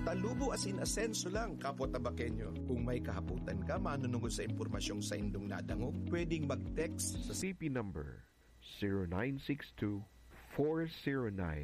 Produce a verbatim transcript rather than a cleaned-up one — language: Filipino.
Talubo as in asenso lang, kapwa tabakenyo. Kung may kahaputan ka, manunungod sa impormasyong sa indong nadango, pwedeng mag-text sa C P number zero nine six two four zero nine